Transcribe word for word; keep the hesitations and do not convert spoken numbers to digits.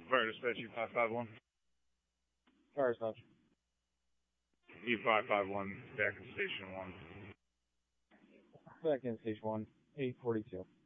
Fire dispatch E five five one. Fire dispatch. E five five one, back in station one. Back in station one, eight forty-two.